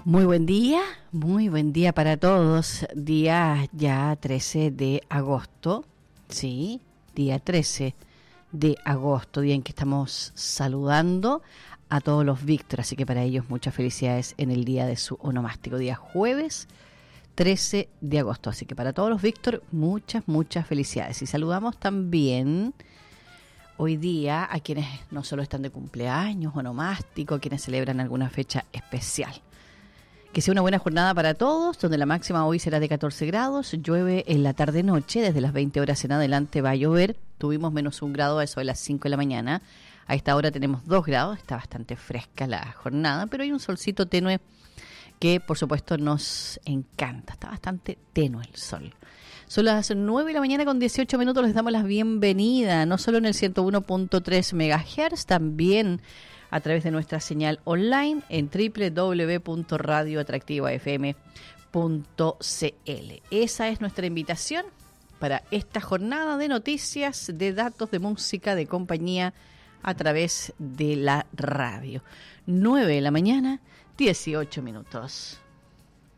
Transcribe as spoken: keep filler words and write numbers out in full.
Muy buen día, muy buen día para todos. Día ya trece de agosto, sí, día trece de agosto, día en que estamos saludando a todos los Víctor, así que para ellos muchas felicidades en el día de su onomástico, día jueves trece de agosto, así que para todos los Víctor muchas, muchas felicidades. Y saludamos también hoy día a quienes no solo están de cumpleaños, onomástico, quienes celebran alguna fecha especial. Que sea una buena jornada para todos, donde la máxima hoy será de catorce grados, llueve en la tarde-noche, desde las veinte horas en adelante va a llover, tuvimos menos un grado a eso de las cinco de la mañana, a esta hora tenemos dos grados, está bastante fresca la jornada, pero hay un solcito tenue que por supuesto nos encanta, está bastante tenue el sol. Son las nueve de la mañana con dieciocho minutos, les damos la bienvenida, no solo en el ciento uno punto tres megahertz, también a través de nuestra señal online en doble u doble u doble u punto radio atractiva f m punto c l. Esa es nuestra invitación para esta jornada de noticias, de datos, de música, de compañía a través de la radio. nueve de la mañana, dieciocho minutos.